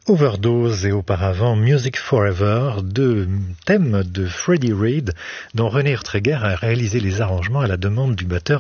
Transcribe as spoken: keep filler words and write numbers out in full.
Overdose et auparavant Music Forever, deux thèmes de Freddie Reid dont René Urtreger a réalisé les arrangements à la demande du batteur